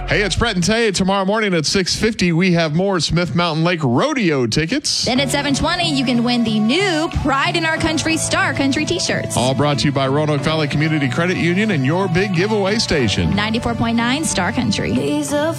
Hey, it's Brett and Tay. Tomorrow morning at 6:50, we have more Smith Mountain Lake Rodeo tickets. Then at 7:20, you can win the new Pride in Our Country Star Country t-shirts. All brought to you by Roanoke Valley Community Credit Union and your big giveaway station. 94.9 Star Country. He's a